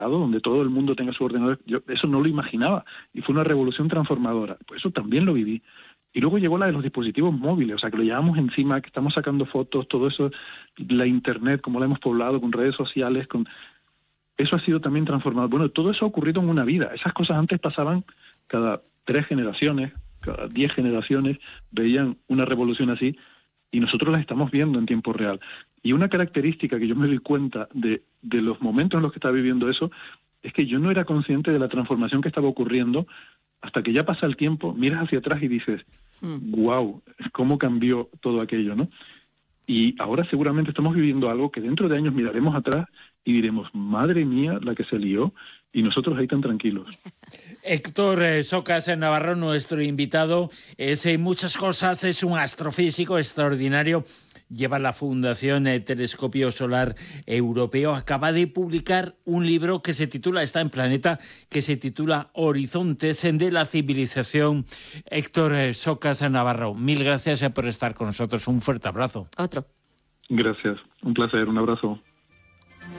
donde todo el mundo tenga su ordenador. Yo eso no lo imaginaba y fue una revolución transformadora. Pues eso también lo viví. Y luego llegó la de los dispositivos móviles, o sea, que lo llevamos encima, que estamos sacando fotos, todo eso, la Internet, como la hemos poblado, con redes sociales, eso ha sido también transformado. Bueno, todo eso ha ocurrido en una vida. Esas cosas antes pasaban cada 3 generaciones, cada 10 generaciones, veían una revolución así, y nosotros las estamos viendo en tiempo real. Y una característica que yo me doy cuenta de los momentos en los que está viviendo eso, es que yo no era consciente de la transformación que estaba ocurriendo hasta que ya pasa el tiempo, miras hacia atrás y dices, wow, cómo cambió todo aquello, ¿no? Y ahora seguramente estamos viviendo algo que dentro de años miraremos atrás y diremos, madre mía, la que se lió, y nosotros ahí tan tranquilos. Héctor Socas Navarro, nuestro invitado, es en muchas cosas, es un astrofísico extraordinario. Lleva la Fundación Telescopio Solar Europeo. Acaba de publicar un libro que se titula, está en Planeta, que se titula Horizontes de la Civilización. Héctor Socas Navarro, mil gracias por estar con nosotros. Un fuerte abrazo. Otro. Gracias, un placer, un abrazo.